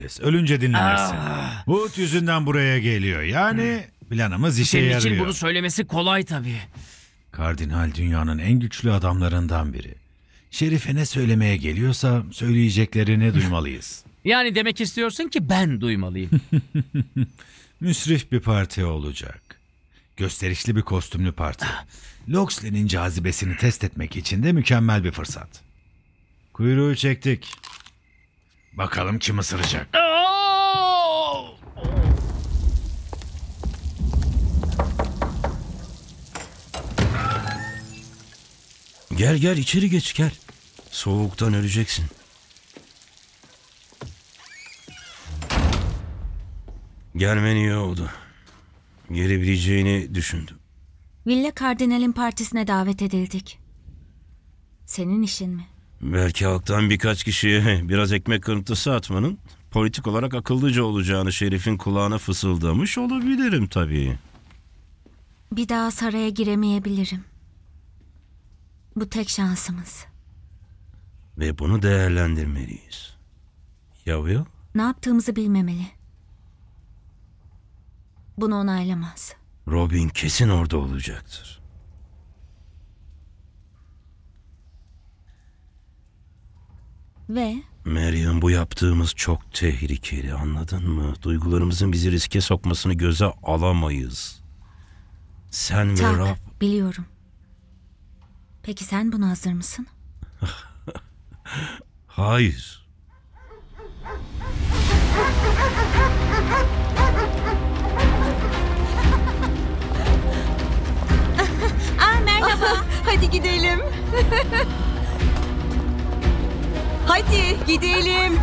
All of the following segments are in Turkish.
Ölünce dinlersin. Wood yüzünden buraya geliyor. Yani planımız işe Senin yarıyor. için bunu söylemesi kolay tabii. Kardinal dünyanın en güçlü adamlarından biri. Şerife ne söylemeye geliyorsa söyleyeceklerini duymalıyız. Yani demek istiyorsun ki ben duymalıyım. Müsrif bir parti olacak. Gösterişli bir kostümlü parti. Loxley'nin cazibesini test etmek için de mükemmel bir fırsat. Kuyruğu çektik. Bakalım kim ısıracak. Gel gel içeri geç gel. Soğuktan öleceksin. Gelmen iyi oldu. Gelebileceğini düşündüm. Villa Kardinal'in partisine davet edildik. Senin işin mi? Belki halktan birkaç kişiye biraz ekmek kırıntısı atmanın politik olarak akıllıca olacağını Şerif'in kulağına fısıldamış olabilirim tabii. Bir daha saraya giremeyebilirim. Bu tek şansımız. Ve bunu değerlendirmeliyiz. Ya Will? Ne yaptığımızı bilmemeli. Bunu onaylamaz. Robin kesin orada olacaktır. Ve Marion, bu yaptığımız çok tehlikeli, anladın mı? Duygularımızın bizi riske sokmasını göze alamayız. Sen ve Rob... biliyorum. Peki sen buna hazır mısın? Hayır. Merhaba. Hadi gidelim. Hadi gidelim.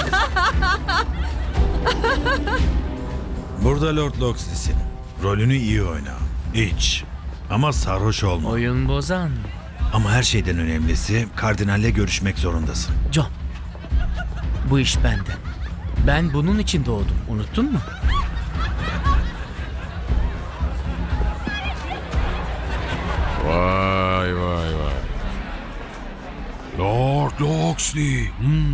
Burada Lord Loxley'sin. Rolünü iyi oyna. İç. Ama sarhoş olma. Oyun bozan. Ama her şeyden önemlisi kardinalle görüşmek zorundasın. John. Bu iş bende. Ben bunun için doğdum. Unuttun mu? Vay vay vay. Lord Loxley.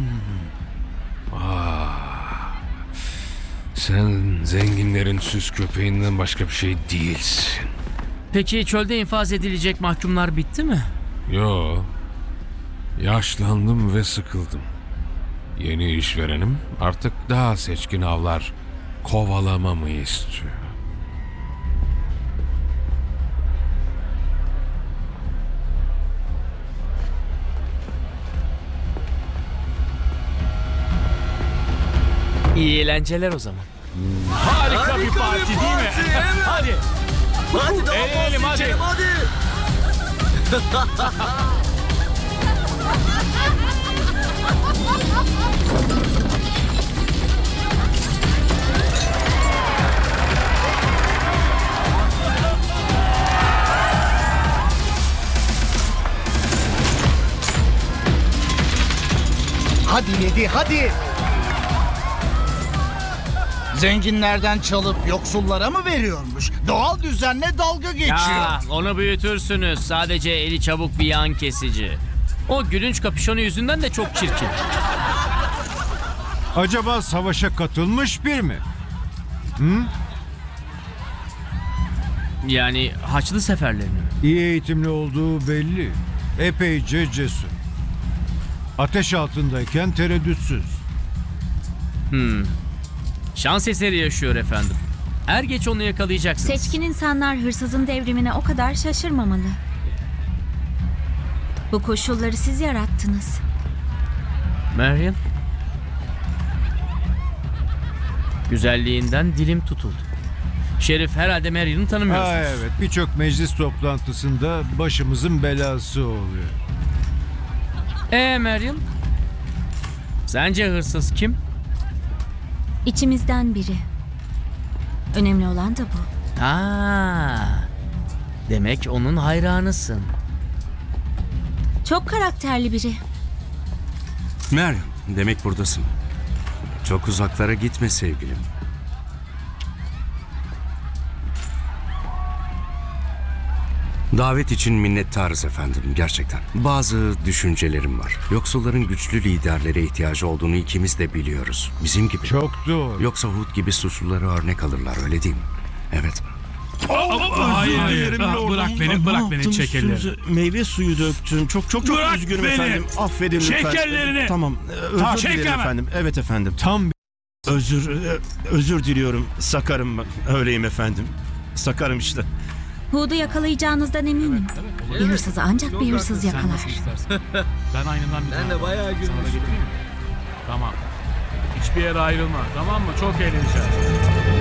Sen zenginlerin süs köpeğinden başka bir şey değilsin. Peki çölde infaz edilecek mahkumlar bitti mi? Yo. Yaşlandım ve sıkıldım. Yeni işverenim artık daha seçkin avlar kovalamamı istiyor. İyi eğlenceler o zaman. Harika bir parti değil mi? Hadi. Hadi daha Eğlenelim, fazla hadi. içelim hadi. Hadi Lady hadi. Zenginlerden çalıp yoksullara mı veriyormuş? Doğal düzenle dalga geçiyor. Ya, onu büyütürsünüz. Sadece eli çabuk bir yan kesici. O gülünç kapüşonu yüzünden de çok çirkin. Acaba savaşa katılmış bir mi? Yani Haçlı seferlerini mi? İyi eğitimli olduğu belli. Epeyce cesur. Ateş altındayken tereddütsüz. Şans eseri yaşıyor efendim. Er geç onu yakalayacaksınız. Seçkin insanlar hırsızın devrimine o kadar şaşırmamalı. Bu koşulları siz yarattınız. Marion. Güzelliğinden dilim tutuldu. Şerif herhalde Marion'u tanımıyorsunuz. Evet, birçok meclis toplantısında başımızın belası oluyor. Marion? Sence hırsız kim? İçimizden biri. Önemli olan da bu. Demek onun hayranısın. Çok karakterli biri. Marion, demek buradasın. Çok uzaklara gitme sevgilim. Davet için minnettarız efendim, gerçekten. Bazı düşüncelerim var. Yoksulların güçlü liderlere ihtiyacı olduğunu ikimiz de biliyoruz. Bizim gibi. Çok doğru. Yoksa Hud gibi suçluları örnek alırlar, öyle değil mi? Evet. Hayır. Bırak beni, çek ellerini. Meyve suyu döktüm. Çok Bırak üzgünüm beni. efendim. Affedin Çek lütfen. ellerini. Tamam. Özür Çek dilerim hemen. efendim. Evet efendim. Tam Özür diliyorum. Sakarım ben. Öyleyim efendim. Sakarım işte. Hood'u yakalayacağınızdan eminim. Bir hırsızı ancak bir hırsız yakalar. Ben aynından bir tane. Ben de bayağı gülmüştüm. Tamam. Hiçbir yere ayrılma, tamam mı? Çok eğleneceğiz.